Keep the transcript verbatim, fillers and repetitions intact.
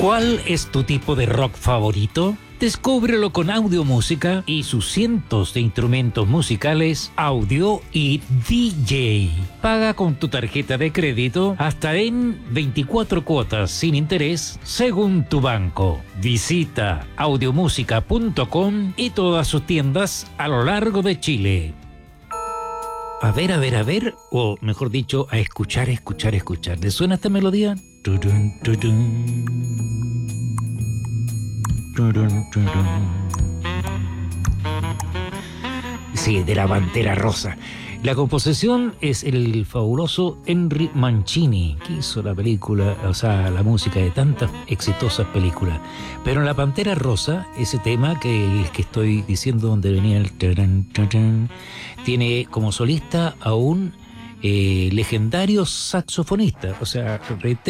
¿Cuál es tu tipo de rock favorito? Descúbrelo con Audiomúsica y sus cientos de instrumentos musicales, audio y D J. Paga con tu tarjeta de crédito hasta en veinticuatro cuotas sin interés según tu banco. Visita audiomúsica punto com y todas sus tiendas a lo largo de Chile. A ver, a ver, a ver, o mejor dicho, a escuchar, escuchar, escuchar. ¿Le suena esta melodía? Tudun, tudun. Sí, de la Pantera Rosa. La composición es el fabuloso Henry Mancini, que hizo la película, o sea, la música de tantas exitosas películas. Pero en La Pantera Rosa, ese tema que el que estoy diciendo donde venía el tarán, tarán, tiene como solista a un eh, legendario saxofonista, o sea,